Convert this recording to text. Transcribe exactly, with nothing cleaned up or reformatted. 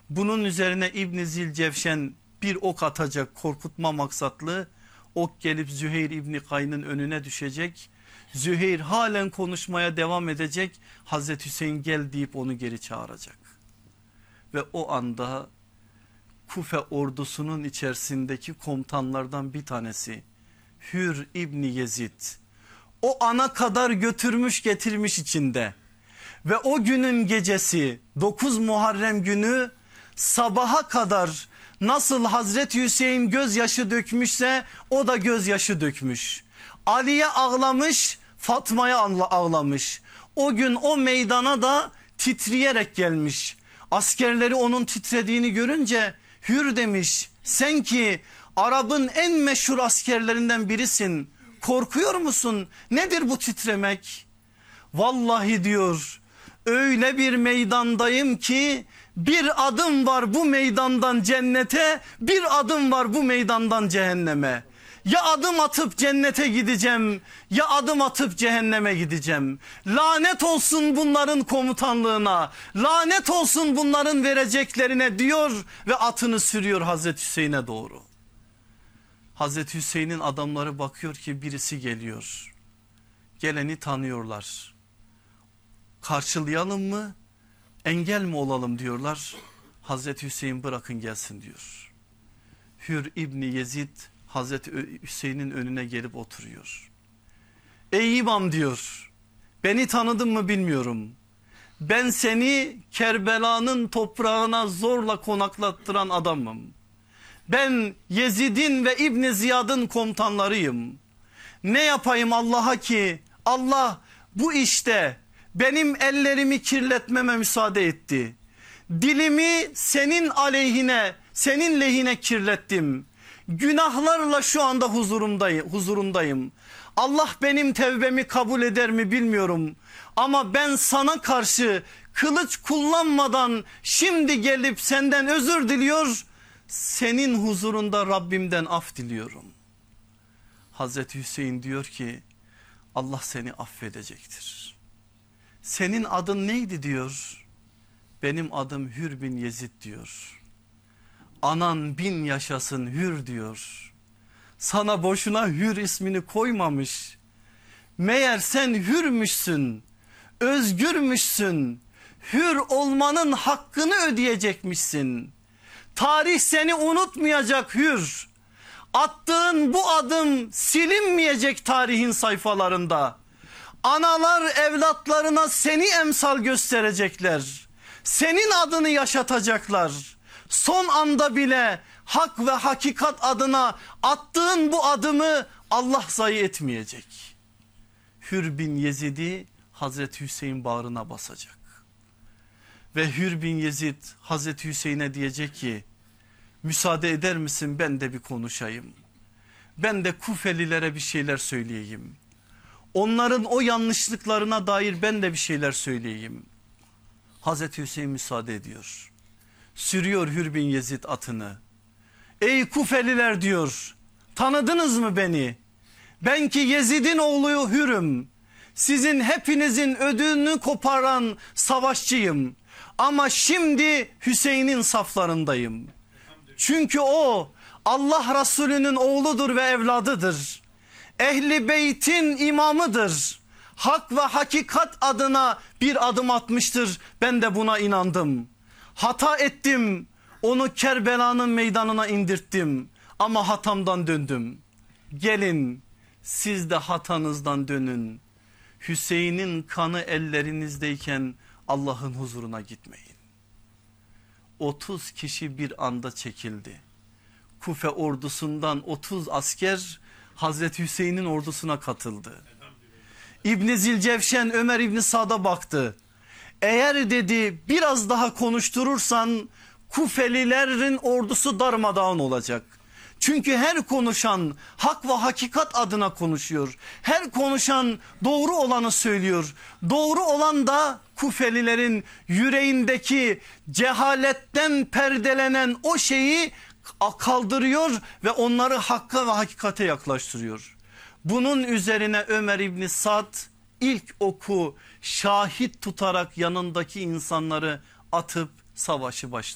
Bunun üzerine İbn Zilcevşen bir ok atacak, korkutma maksatlı. Ok gelip Züheyr İbni Kayn'ın önüne düşecek. Züheyr halen konuşmaya devam edecek. Hazreti Hüseyin gel deyip onu geri çağıracak. Ve o anda Kufe ordusunun içerisindeki komutanlardan bir tanesi Hür İbni Yezid, o ana kadar götürmüş getirmiş içinde. Ve o günün gecesi dokuz Muharrem günü sabaha kadar nasıl Hazreti Hüseyin gözyaşı dökmüşse o da gözyaşı dökmüş. Ali'ye ağlamış, Fatma'ya ağlamış. O gün o meydana da titreyerek gelmiş. Askerleri onun titrediğini görünce Hür demiş, sen ki Arap'ın en meşhur askerlerinden birisin, korkuyor musun? Nedir bu titremek? Vallahi diyor, öyle bir meydandayım ki bir adım var bu meydandan cennete, bir adım var bu meydandan cehenneme. Ya adım atıp cennete gideceğim, ya adım atıp cehenneme gideceğim. Lanet olsun bunların komutanlığına, lanet olsun bunların vereceklerine diyor ve atını sürüyor Hazreti Hüseyin'e doğru. Hazreti Hüseyin'in adamları bakıyor ki birisi geliyor. Geleni tanıyorlar. Karşılayalım mı, engel mi olalım diyorlar. Hazreti Hüseyin bırakın gelsin diyor. Hür İbni Yezid Hazreti Hüseyin'in önüne gelip oturuyor. Ey imam diyor, beni tanıdın mı bilmiyorum. Ben seni Kerbela'nın toprağına zorla konaklattıran adamım. Ben Yezid'in ve İbni Ziyad'ın komutanlarıyım. Ne yapayım Allah'a ki Allah bu işte benim ellerimi kirletmeme müsaade etti. Dilimi senin aleyhine, senin lehine kirlettim. Günahlarla şu anda huzurumdayım, huzurundayım. Allah benim tevbemi kabul eder mi bilmiyorum. Ama ben sana karşı kılıç kullanmadan şimdi gelip senden özür diliyor. Senin huzurunda Rabbimden af diliyorum. Hazreti Hüseyin diyor ki Allah seni affedecektir. Senin adın neydi diyor. Benim adım Hür bin Yezid diyor. Anan bin yaşasın Hür diyor. Sana boşuna Hür ismini koymamış. Meğer sen hürmüşsün, özgürmüşsün. Hür olmanın hakkını ödeyecekmişsin. Tarih seni unutmayacak Hür. Attığın bu adım silinmeyecek tarihin sayfalarında. Analar evlatlarına seni emsal gösterecekler. Senin adını yaşatacaklar. Son anda bile hak ve hakikat adına attığın bu adımı Allah zayi etmeyecek. Hür bin Yezid'i Hazreti Hüseyin bağrına basacak. Ve Hür bin Yezid Hazreti Hüseyin'e diyecek ki müsaade eder misin ben de bir konuşayım. Ben de Kufelilere bir şeyler söyleyeyim. Onların o yanlışlıklarına dair ben de bir şeyler söyleyeyim. Hazreti Hüseyin müsaade ediyor. Sürüyor Hür bin Yezid atını. Ey Kufeliler diyor, tanıdınız mı beni? Ben ki Yezid'in oğlu Hür'üm. Sizin hepinizin ödünü koparan savaşçıyım. Ama şimdi Hüseyin'in saflarındayım. Çünkü o Allah Resulü'nün oğludur ve evladıdır. Ehli beytin imamıdır. Hak ve hakikat adına bir adım atmıştır. Ben de buna inandım. Hata ettim. Onu Kerbela'nın meydanına indirttim. Ama hatamdan döndüm. Gelin siz de hatanızdan dönün. Hüseyin'in kanı ellerinizdeyken Allah'ın huzuruna gitmeyin. otuz kişi bir anda çekildi. Kufe ordusundan otuz asker Hazreti Hüseyin'in ordusuna katıldı. İbn Zilcevşen Ömer İbni Sad'a baktı. Eğer dedi biraz daha konuşturursan Kufelilerin ordusu darmadağın olacak. Çünkü her konuşan hak ve hakikat adına konuşuyor. Her konuşan doğru olanı söylüyor. Doğru olan da Kufelilerin yüreğindeki cehaletten perdelenen o şeyi kaldırıyor ve onları hakka ve hakikate yaklaştırıyor. Bunun üzerine Ömer İbni Sad ilk oku şahit tutarak yanındaki insanları atıp savaşı başladı.